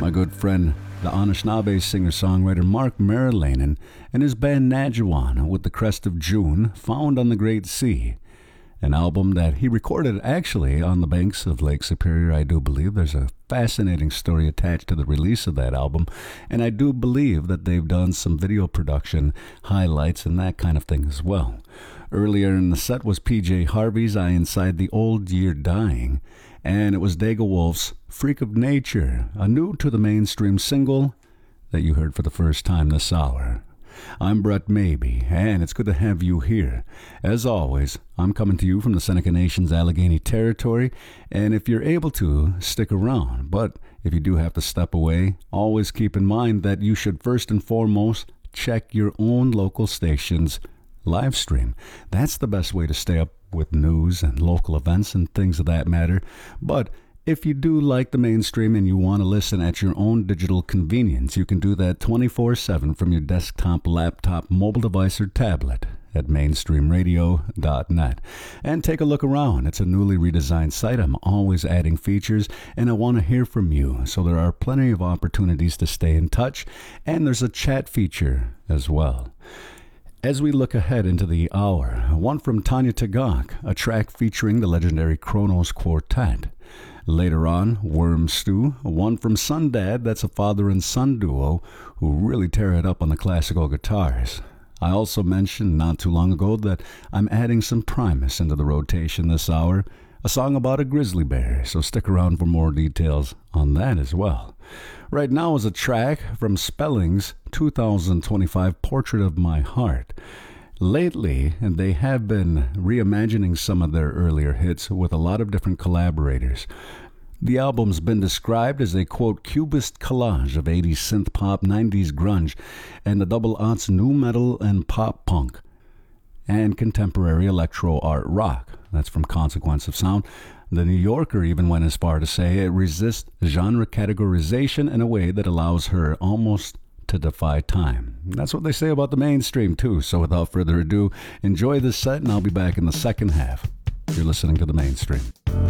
my good friend, the Anishinaabe singer-songwriter Mark Merlanen and his band Nadjiwan with The Crest of June, Found on the Great Sea, an album that he recorded actually on the banks of Lake Superior, I do believe. There's a fascinating story attached to the release of that album, and I do believe that they've done some video production highlights and that kind of thing as well. Earlier in the set was PJ Harvey's Eye Inside the Old Year Dying, and it was Dega Wolf's Freak of Nature, a new to the mainstream single that you heard for the first time this hour. I'm Brett Maybe, and it's good to have you here. As always, I'm coming to you from the Seneca Nation's Allegheny territory, and if you're able to, stick around. But if you do have to step away, always keep in mind that you should first and foremost check your own local station's live stream. That's the best way to stay up with news and local events and things of that matter. But if you do like the mainstream and you want to listen at your own digital convenience, you can do that 24/7 from your desktop, laptop, mobile device, or tablet at mainstreamradio.net. And take a look around. It's a newly redesigned site. I'm always adding features, and I want to hear from you. So there are plenty of opportunities to stay in touch, and there's a chat feature as well. As we look ahead into the hour, one from Tanya Tagaq, a track featuring the legendary Kronos Quartet. Later on, Worm Stew, one from Sundad, that's a father and son duo who really tear it up on the classical guitars. I also mentioned not too long ago that I'm adding some Primus into the rotation this hour, a song about a grizzly bear, so stick around for more details on that as well. Right now is a track from Spelling's 2025 Portrait of My Heart. Lately, they have been reimagining some of their earlier hits with a lot of different collaborators. The album's been described as a, quote, cubist collage of 80s synth pop, 90s grunge, and the double aughts nu metal and pop punk, and contemporary electro art rock. That's from Consequence of Sound. The New Yorker even went as far to say it resists genre categorization in a way that allows her almost to defy time. That's what they say about the mainstream too. So without further ado, enjoy this set and I'll be back in the second half. You're listening to The Mainstream.